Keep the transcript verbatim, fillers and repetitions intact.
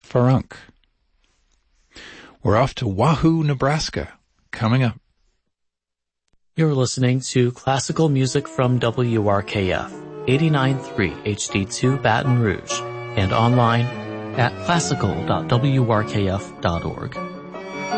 Farunk. We're off to Wahoo, Nebraska, coming up. You're listening to classical music from W R K F, eighty-nine point three H D two Baton Rouge, and online at classical dot w r k f dot org.